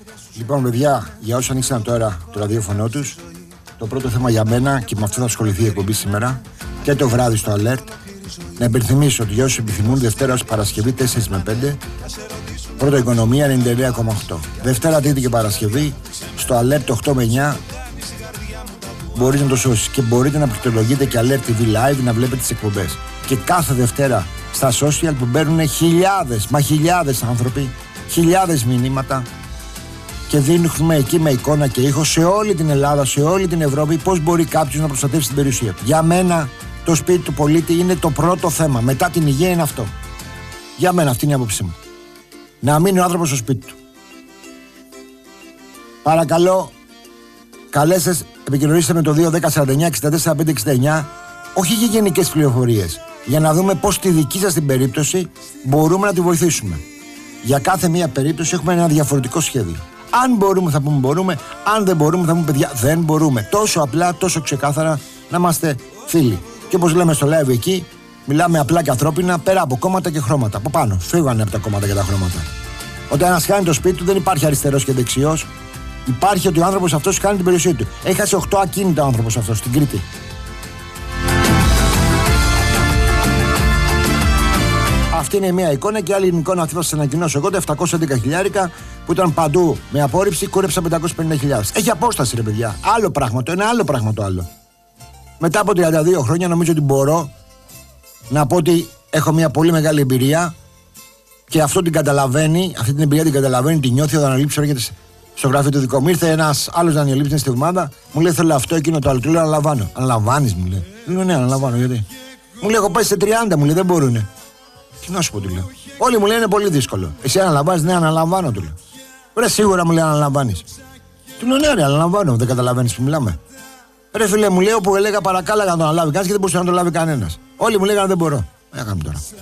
Λοιπόν, παιδιά, για όσοι ανοίξαν τώρα το ραδιόφωνο τους, το πρώτο θέμα για μένα, και με αυτό θα ασχοληθεί η εκπομπή σήμερα και το βράδυ στο Alert, να υπενθυμίσω ότι για όσους επιθυμούν, Δευτέρα ως Παρασκευή 4 με 5, πρώτο οικονομία 99,8. Δευτέρα, Τρίτη και Παρασκευή στο Alert 8 με 9 μπορείτε να το σώσεις και μπορείτε να πληκτρολογείτε και Alert TV Live να βλέπετε τις εκπομπές. Και κάθε Δευτέρα στα social που μπαίνουν χιλιάδες άνθρωποι, χιλιάδες μηνύματα και δείχνουμε εκεί με εικόνα και ήχο σε όλη την Ελλάδα, σε όλη την Ευρώπη, πώς μπορεί κάποιος να προστατεύσει την περιουσία του. Για μένα το σπίτι του πολίτη είναι το πρώτο θέμα. Μετά την υγεία είναι αυτό. Για μένα αυτή είναι η άποψή μου. Να μείνει ο άνθρωπος στο σπίτι του. Παρακαλώ, καλέστε, επικοινωνήστε με το 2-10-49-64-569, όχι για γενικές πληροφορίες, για να δούμε πώς στη δική σας την περίπτωση μπορούμε να τη βοηθήσουμε. Για κάθε μία περίπτωση έχουμε ένα διαφορετικό σχέδιο. Αν μπορούμε θα πούμε μπορούμε, αν δεν μπορούμε θα πούμε παιδιά δεν μπορούμε. Τόσο απλά, τόσο ξεκάθαρα να είμαστε φίλοι. Και όπως λέμε στο live εκεί, μιλάμε απλά και ανθρώπινα, πέρα από κόμματα και χρώματα. Από πάνω, φύγανε από τα κόμματα και τα χρώματα. Όταν ένας χάνει το σπίτι του δεν υπάρχει αριστερός και δεξιός. Υπάρχει ότι ο άνθρωπος αυτός χάνει την περιουσία του. Έχασε 8 ακίνητα ο άνθρωπος αυτός στην Κρήτη. Αυτή είναι μια εικόνα και άλλη εικόνα αυτή θα σας ανακοινώσω εγώ, τα 711 χιλιάρικα που ήταν παντού με απόρριψη, κούρεψα 550.000. Έχει απόσταση ρε παιδιά. Άλλο πράγμα το ένα, άλλο πράγμα το άλλο. Μετά από 32 χρόνια νομίζω ότι μπορώ να πω ότι έχω μια πολύ μεγάλη εμπειρία και αυτό την καταλαβαίνει, αυτή την εμπειρία την καταλαβαίνει, την νιώθει όταν αναλήψει έρχεται στο γραφείο του δικό μου. Ήρθε ένας άλλος να αναλήψει στην εβδομάδα, μου λέει θέλω αυτό, εκείνο το άλλο. Του λέω αναλαμβάνω. Αναλαμβάνεις μου λέει. Λέω ναι, αναλαμβάνω γιατί. Μου λέει έχω πάει σε 30, μου λέει δεν μπορούνε. Τι να σου πω, του λέω. Όλοι μου λένε είναι πολύ δύσκολο. Εσύ αναλαμβάνεις, ναι, αναλαμβάνω, του λέω. Ρε, σίγουρα μου λέει αναλαμβάνεις. Του λέω ναι, ρε, αναλαμβάνω, δεν καταλαβαίνεις που μιλάμε. Ρε, φίλε, μου λέει όπου έλεγα παρακάλαγα να τον αναλάβει κανένας και δεν μπορούσε να τον λάβει κανένας. Όλοι μου λέγανε δεν μπορώ. Έκαμε τώρα.